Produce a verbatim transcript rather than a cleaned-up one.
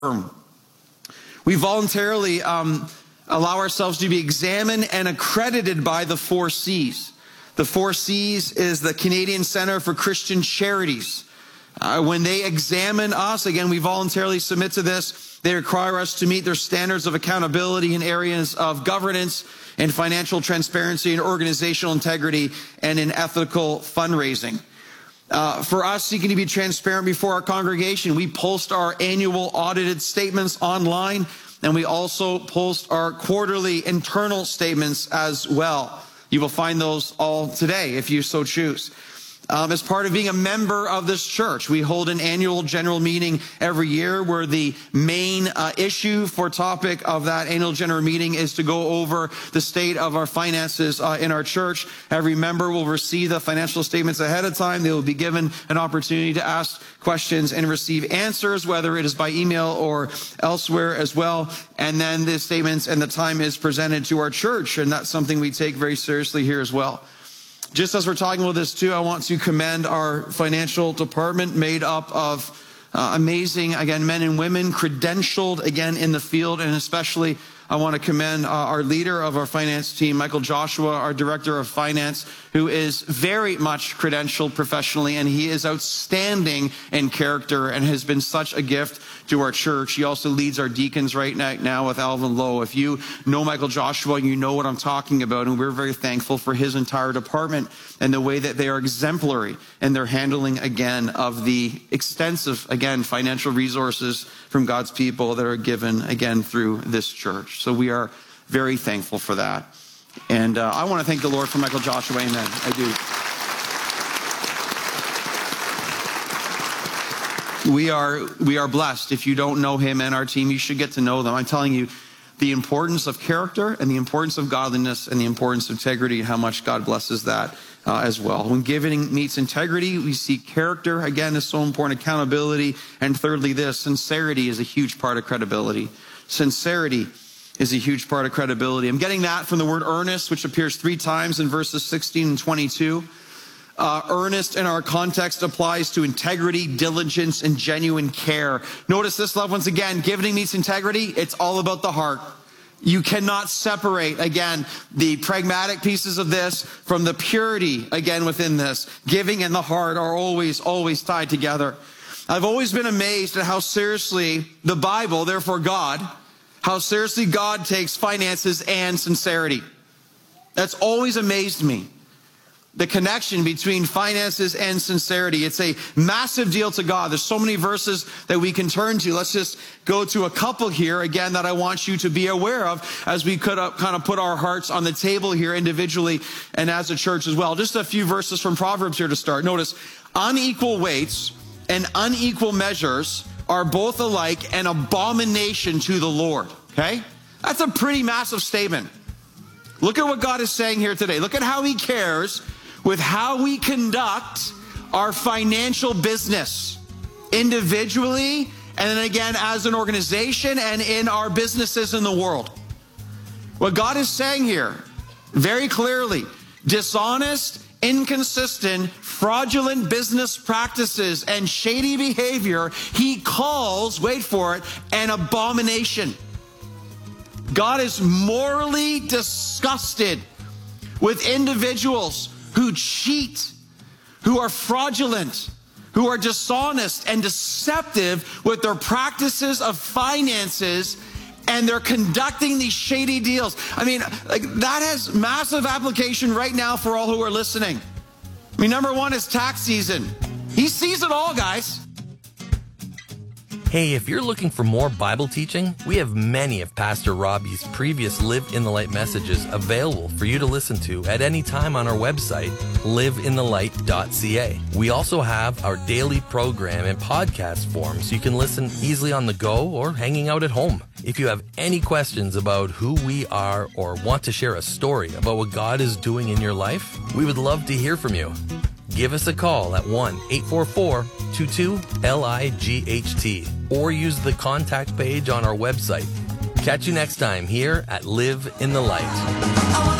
We voluntarily um, allow ourselves to be examined and accredited by the four C's. The four C's is the Canadian Centre for Christian Charities. Uh, when they examine us, again, we voluntarily submit to this. They require us to meet their standards of accountability in areas of governance and financial transparency and organizational integrity and in ethical fundraising. Uh, for us seeking to be transparent before our congregation, we post our annual audited statements online, and we also post our quarterly internal statements as well. You will find those all today if you so choose. Um, as part of being a member of this church, we hold an annual general meeting every year where the main uh, issue for topic of that annual general meeting is to go over the state of our finances uh, in our church. Every member will receive the financial statements ahead of time. They will be given an opportunity to ask questions and receive answers, whether it is by email or elsewhere as well. And then the statements and the time is presented to our church, and that's something we take very seriously here as well. Just as we're talking about this too, I want to commend our financial department made up of uh, amazing, again, men and women, credentialed, again, in the field. And especially, I want to commend uh, our leader of our finance team, Michael Joshua, our director of finance, who is very much credentialed professionally, and he is outstanding in character and has been such a gift to our church. He also leads our deacons right now with Alvin Lowe. If you know Michael Joshua, you know what I'm talking about, and we're very thankful for his entire department and the way that they are exemplary in their handling, again, of the extensive, again, financial resources from God's people that are given, again, through this church. So we are very thankful for that. And uh, I want to thank the Lord for Michael Joshua. Amen. I do. We are, we are blessed. If you don't know him and our team, you should get to know them. I'm telling you, the importance of character and the importance of godliness and the importance of integrity, and how much God blesses that uh, as well. When giving meets integrity, we see character, again, is so important, accountability. And thirdly, this, sincerity is a huge part of credibility. Sincerity is a huge part of credibility. I'm getting that from the word earnest, which appears three times in verses sixteen and twenty-two. Uh, earnest in our context applies to integrity, diligence, and genuine care. Notice this, loved ones, again, giving meets integrity. It's all about the heart. You cannot separate, again, the pragmatic pieces of this from the purity, again, within this. Giving and the heart are always, always tied together. I've always been amazed at how seriously the Bible, therefore God, how seriously God takes finances and sincerity. That's always amazed me. The connection between finances and sincerity. It's a massive deal to God. There's so many verses that we can turn to. Let's just go to a couple here, again, that I want you to be aware of as we could uh, kind of put our hearts on the table here individually and as a church as well. Just a few verses from Proverbs here to start. Notice, unequal weights and unequal measures are both alike an abomination to the Lord. Okay? That's a pretty massive statement. Look at what God is saying here today. Look at how he cares with how we conduct our financial business individually, and then again as an organization and in our businesses in the world. What God is saying here very clearly, dishonest, inconsistent, fraudulent business practices and shady behavior, he calls, wait for it, an abomination. God is morally disgusted with individuals who cheat, who are fraudulent, who are dishonest and deceptive with their practices of finances, and they're conducting these shady deals. I mean, like, that has massive application right now for all who are listening. I mean, number one is tax season. He sees it all, guys. Hey, if you're looking for more Bible teaching, we have many of Pastor Robbie's previous Live in the Light messages available for you to listen to at any time on our website, live in the light dot c a. We also have our daily program in podcast form so you can listen easily on the go or hanging out at home. If you have any questions about who we are or want to share a story about what God is doing in your life, we would love to hear from you. Give us a call at one eight four four, two two, L I G H T or use the contact page on our website. Catch you next time here at Live in the Light.